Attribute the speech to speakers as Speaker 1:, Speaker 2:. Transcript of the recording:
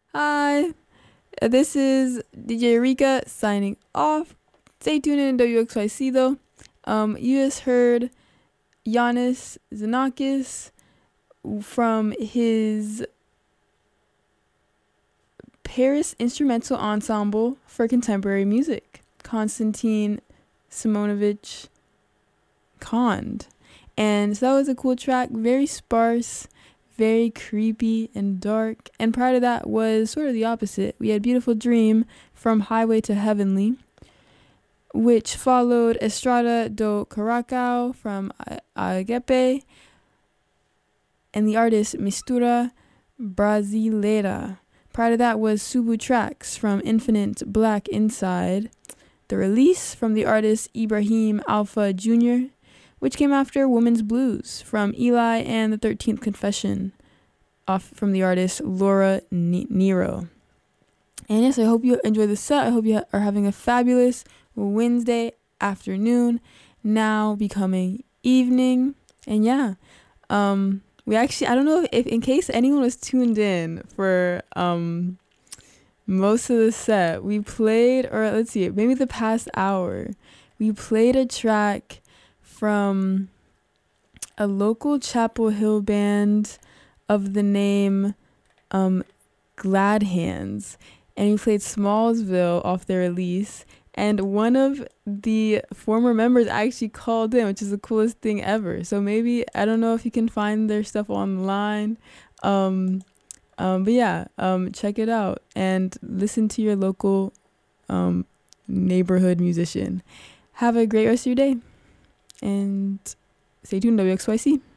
Speaker 1: Hi, this is DJ Rika signing off. Stay tuned in WXYC though. You just heard Giannis Xenakis from his Paris Instrumental Ensemble for Contemporary Music, Konstantin Simonovich Kond. And so that was a cool track, very sparse, very creepy and dark. And prior to that was sort of the opposite. We had Beautiful Dream from Highway to Heavenly, which followed Estrada do Caracau from Agepe, and the artist Mistura Brasileira. Prior to that was Subu Tracks from Infinite Black Inside, The Release from the artist Ibrahim Alpha Jr., which came after Woman's Blues from Eli and the 13th Confession, off from the artist Laura Nero. And yes, I hope you enjoy the set. I hope you are having a fabulous Wednesday afternoon, now becoming evening. And yeah, we actually, I don't know if in case anyone was tuned in for most of the set, we played, or let's see, maybe the past hour, we played a track from a local Chapel Hill band of the name Glad Hands, and we played Smallsville off their release, and one of the former members actually called in, which is the coolest thing ever. So maybe, I don't know if you can find their stuff online, but yeah, check it out and listen to your local neighborhood musician. Have a great rest of your day, and stay tuned, WXYC.